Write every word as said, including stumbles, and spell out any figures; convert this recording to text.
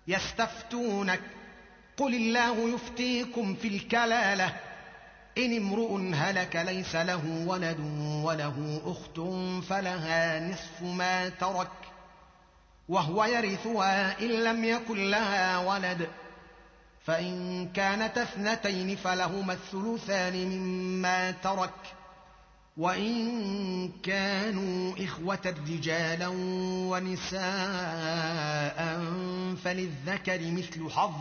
يستفتونك قل الله يفتيكم في الكلالة إن امرؤ هلك ليس له ولد وله أخت فلها نصف ما ترك وهو يرثها إن لم يكن لها ولد فإن كانت اثنتين فلهما الثلثان مما ترك وإن كانوا إخوة رجالا ونساء فللذكر مثل حظ